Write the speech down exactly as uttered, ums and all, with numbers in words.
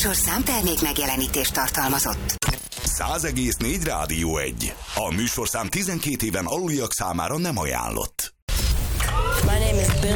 műsorszám termék megjelenítést tartalmazott. száz egész négy Rádió egy. A műsorszám tizenkét éven aluliak számára nem ajánlott.